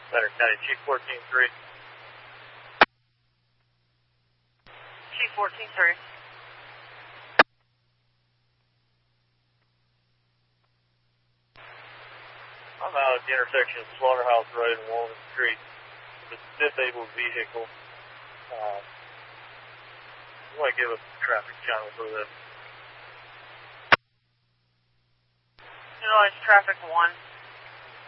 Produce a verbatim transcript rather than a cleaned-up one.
Center County, Chief fourteen three. Chief fourteen three. I'm out at the intersection of Slaughterhouse Road and Walnut Street with a disabled vehicle. Uh, I want to give us a traffic channel for this. Utilize traffic one.